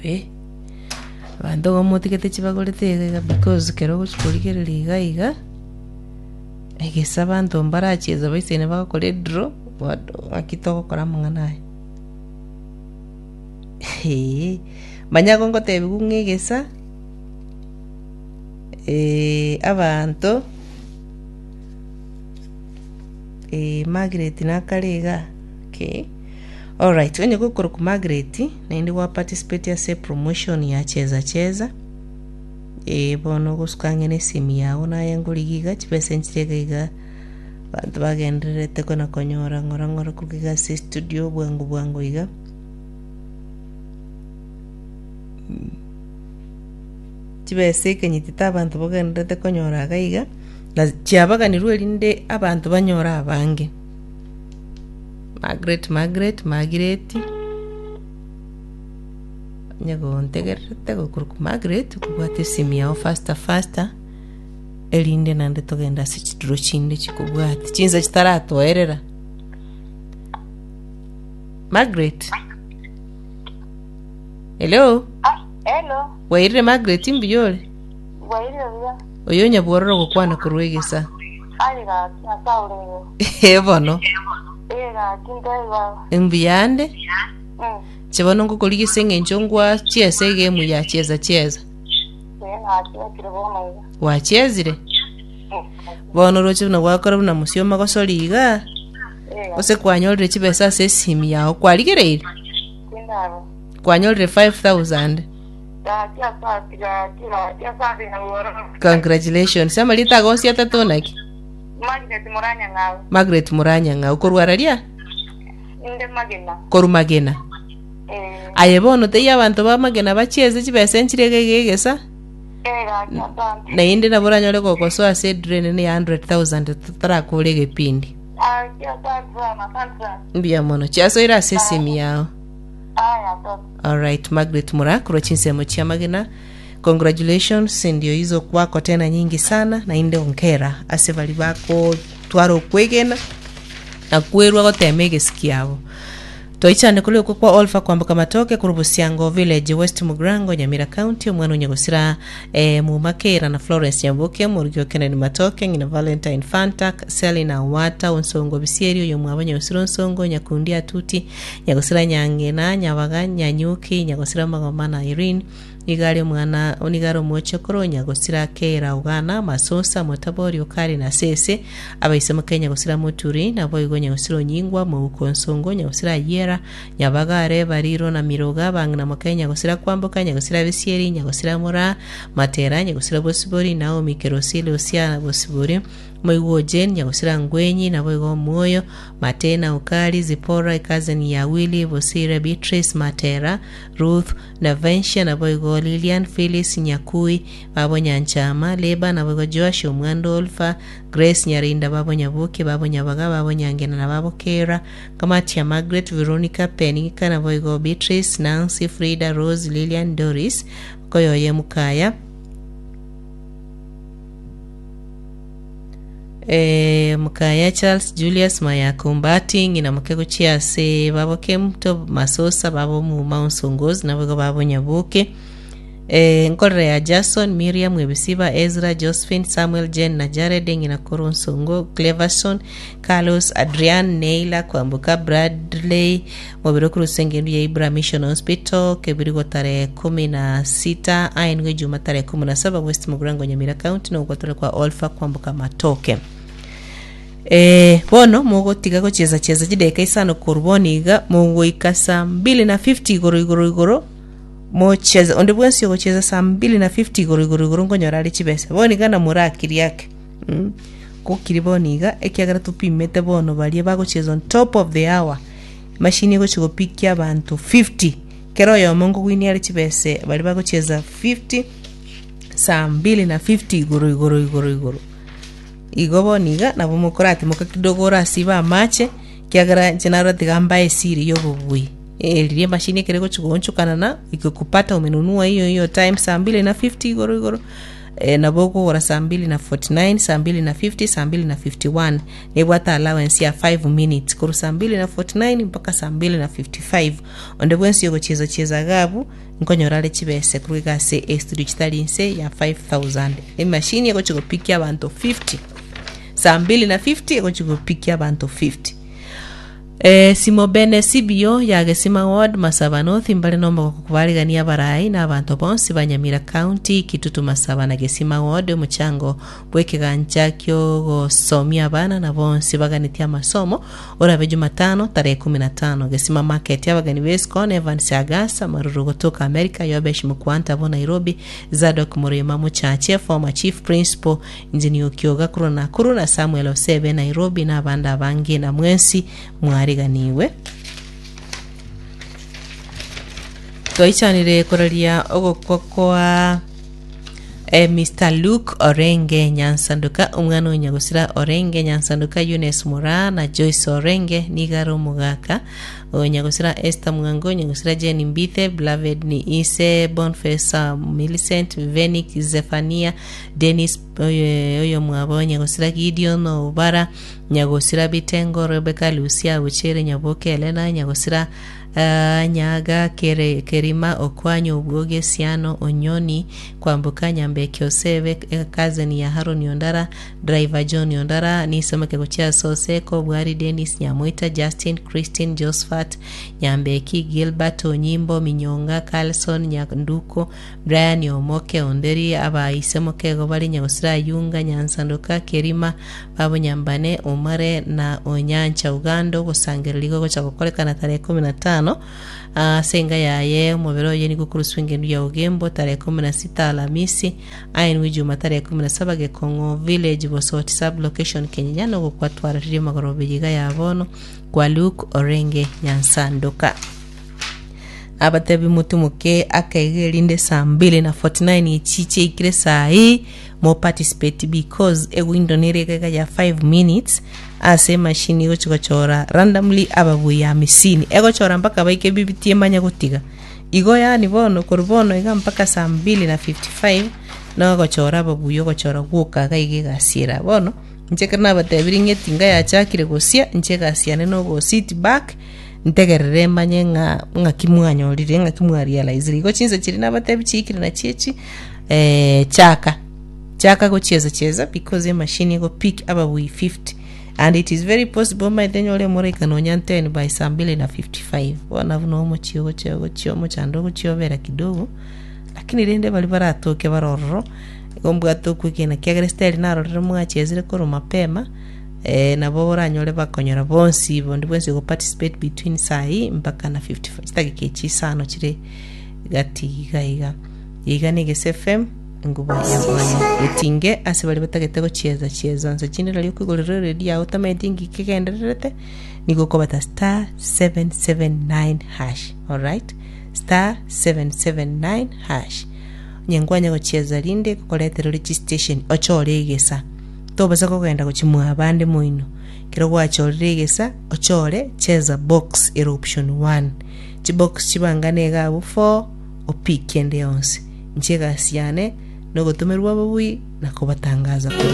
Bantu gomutigete chibagorete because kero gochikorigerera iga egesa bantu mbaracheza baisene bagakore draw wado akitoko kora munganaye banyago ngotebi gungegesa abantu Margaret na Karega. Okay. All right. When you go ku Margaret, naindi wa participate ya se promotion ya cheza. Bono guskangene simi yao na yanguligiga chipese nchirega bantu bagenderete kona konyora ngora kugiga se studio bwangu iga. Chipese kenyitita abantu bagenderete konyora gaiga. Na chiabaga ni ruelinde abantu banyora abange. Margaret nyago ntegerete ku Margaret kubwate simi yao faster elinde nande togenda sichidro chinde chikubwate chinza chitarato erera Margaret. Hello waire Margaret mbiyole waire oyonya bwororo gukwana kurwegesa aliga asaure bono kindaiwa mbiyande chibono ngukuligise ngenchongwa chiese game ya cheza wachezire bono roche na gwakora na musio magosoliga ose kwanyolre chibesa se simi yao kwaligereire kwanyolre 5000 congratulations samalita gosia tatonaki Margaret Muranya ukorwararia inde magena korumagena ayebono te yabantu ba magena bacheze chibese nchirege na inde na boranyole kokoso ase drain ni 100,000 tutara kurege pindi mbia mono chaso ira sesimi yao. All right, Margaret Murakuro chinsemo chia magena. Congratulations, ndio hizo kwako tena nyingi sana na inde onkera ase bali bako twaro kwegena na kwerwa gotemege sikiabo. Toichane kule kwa Olfa kwambuka matoke kurubusiango village West Mugrango Nyamira County omwana unyagosira Mumakera na Florence Nyambuke murigyo Kennedy Matoke ngina Valentine Fantak Selina Wata onsongo bisierio yo mwabanya onsongo nyakundia tuti nyagosira Nyangena Nyabaga Nyanyuki nyagosira Magomana Irene igari mwana onigaro mochokoro nyagosira Kera Ugana Masosa Motabori Okari na Sese abaisema Kenya gosira Muturi na boygo nyagosira Nyingwa mu konsongo nyagosira Yera Nyabagare Bariro na Miroga bangna Makenya gosira kwambuka nyagosira Bisieri nyagosira Mura Matera nyagosira Bosibori Naomi Kerosile Osiana Bosibori Mwiwo Jen nyagosira Ngwenyi na boygo Moyo Matena Ukari Zipora cousin ya Willy Bosire Beatrice Matera Ruth na Vensha na boygo Lilian Phyllis Nyakui babo Nyanchama Leba na boygo Josh Omwando Olfa Grace Nyarinda babo Nyabuke babo Nyabaga babo Nyangena na babo Kera kamati ya Margaret Veronica Penika na boygo Beatrice Nancy Frida Rose Lilian Doris koyoye Mukaya Mukaya Charles Julius Mayakumbati ngina mukego chiase babo Kemto Masosa babo Muma Nsongozi na babo Nyabuke Nkore ya Jason Miriam Webisiba Ezra Josephine Samuel Jen na Jared ngina Koronsongo Cleverson Carlos Adrian Neila kwambuka Bradley Mobirokuru Sengendu ya Ibra Mission Hospital Kebirigo tarehe 16 ainwe Juma tarehe 17 West Mugrango Nyamira County na ukotore kwa Olfa kwambuka Matoke. Bono mogo tiga ko cheza jideka isano kurboniga mogo ikasa 250 igoro mo cheza onde bwensi yo cheza saa 250 igoro ngonyorali chibese boni kana murakiri yake ko kiriboniga ekiagara tupimete bono bali bago cheza on top of the hour machine go chigo pikia abantu 50 kero yo mongo kwini ali chibese bali bago cheza 50 saa 250 igoro igoboniga na bomukorati mukakidogora siba mache kiagara jenaro tigamba esiri yobubui liye mashine kereko chigonchukana na ikikupata umenunua hiyo time saa 250 igoro nabo kugura saa 2:49 saa 2:50 saa 2:51 nebwata allowance ya 5 minutes kuru saa 2:49 mpaka saa 2:55 onde bwensi yogocheza gabu nkonyorale chibese kuri gase studio chitalinse ya 5000 machine yogochigopikia abantu 50 saa 2:50 yogochigopikia abantu 50. Simo bene CBO yagesima ward Masaba North imbale nomba kukubaligania barai na abantu bonsi banyamira county Kitutu Masaba na gesima ward muchango bwekiganja kyo gosomia abana na bonsi baganitia masomo orabe Jumatano tarehe 15 gesima market yabagani Westcon Evans Agasa maruru kutoka America yobeshi mukwanta bo Nairobi Zadok Murema muchache former chief principal engineer Kyoga Kuruna Samuel Osebe Nairobi na banda bangi na mwensi ganiwe toichanire koralia ogokwa Mr. Luke Orenge Nyansanduka umwana w'Nyagusira Orenge Nyansanduka Yunes Mura na Joyce Orenge Nigaro Mugaka Nyagusira Esther Mwango Nyagusira Jenny Mbithe Beloved ni Ise Bonfesa Millicent Venik Zefania Dennis oyo mwabo Nyagusira Gideon Obara Nyagusira Bitengo Rebecca Lucia Uchere Nyaboke Elena Nyagusira Nyaga Kerima Okwanyo Ubwoge Siano Onyoni Kwambuka Nyambeke Osebe Kazeni ya Haron Yondara Driver John Yondara Nisomeke Kuchia Soseko Bwari Dennis Nyamwita Justin Christine Josephat Nyambeki Gilbert Onyimbo Minyonga Carlson Nyanduko Brian Omoke Onderi aba isemoke gobali Nyagusira Yunga Nyansanduka Kerima Babo Nyambane Omare na Onyancha Ugando kusangeriligo gocha kukoleka na tarehe 15 senga yaye mubero yeni gukuru swingendu ya Ugembo tarehe 16 Alhamisi ayin wijuma tarehe 17 Gekongo village Bosoti sub location Kenyano gukwatwara riri magorobe yiga yabono kwa Luke Orenge Nyansanduka abatebi mutumuke akayigelinde saa 2:49 ichiche ikire saa hii mo participate because a window nirega ya 5 minutes ase machine gochora randomly ababuya misini egochora mpaka baike bibitie manya gutiga igo yani bono kurbono iga mpaka saa 2:55 no gochora ababuyo gochora guka gaige gasira bono nchekana abatebiringe tinga ya chakire gosia nchegasiane no go sit back ntegerere manye nga kimwanyorire nga kimwarealize igo chinze chiri nabatebi chikire na chechi chaka gocheza because the machine go pick ababuyi 50 and it is very possible my denyole moreka no nyanten by saa 2:55 wana vuno mo chiyo mo chando gochiobera kidogo lakini rende bali baratoke barororo gombwa to kwikena kyagresteri narorere mwachezire koro mapema nabo boranyole bakonyora bonsi bondi bwense go participate between saa hii mpaka na 55 stagike sano chire gati iga ni GSFM nguba yabonye utinge asibali batagete go chieza nza chinira lyo kwigorero ready automating kikenderete niko kobata *779#. All right, *779#. Nyengwanya go chieza linde koletero registration ochore igesa tobaza kugenda kuchimwa abande muino kiro gwachore igesa ochore cheza box eruption 1 chi box chibangane gabo 4 opikende 11 nchega siane no gotomerwa babui na kubatangaza